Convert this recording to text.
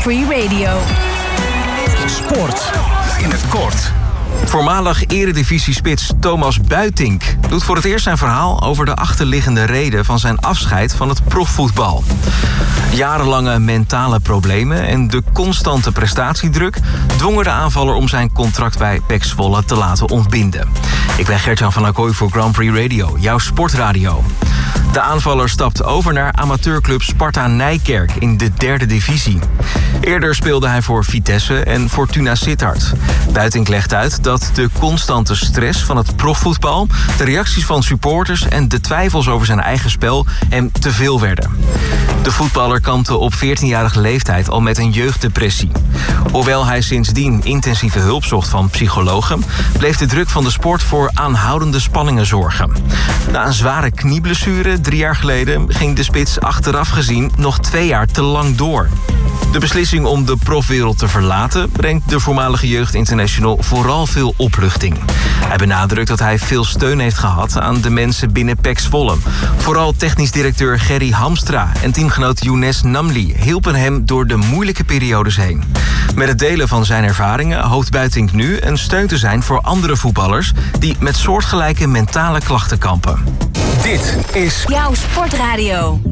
Prix Radio. Sport in het kort. Voormalig eredivisiespits Thomas Buitink doet voor het eerst zijn verhaal over de achterliggende reden van zijn afscheid van het profvoetbal. Jarenlange mentale problemen en de constante prestatiedruk dwongen de aanvaller om zijn contract bij PEC Zwolle te laten ontbinden. Ik ben Gert-Jan van Acquoy voor Grand Prix Radio, jouw sportradio. De aanvaller stapt over naar amateurclub Sparta Nijkerk in de 3e divisie. Eerder speelde hij voor Vitesse en Fortuna Sittard. Buitink legt uit dat de constante stress van het profvoetbal, de reacties van supporters en de twijfels over zijn eigen spel hem te veel werden. De voetballer kampte op 14-jarige leeftijd al met een jeugddepressie. Hoewel hij sindsdien intensieve hulp zocht van psychologen, bleef de druk van de sport voor aanhoudende spanningen zorgen. Na een zware knieblessure 3 jaar geleden ging de spits achteraf gezien nog 2 jaar te lang door. De beslissing om de profwereld te verlaten brengt de voormalige jeugdinternational vooral veel opluchting. Hij benadrukt dat hij veel steun heeft gehad aan de mensen binnen PEC Zwolle. Vooral technisch directeur Gerry Hamstra en teamgenoot Younes Namli hielpen hem door de moeilijke periodes heen. Met het delen van zijn ervaringen hoopt Buitink nu een steun te zijn voor andere voetballers die met soortgelijke mentale klachten kampen. Dit is Jouw sportradio.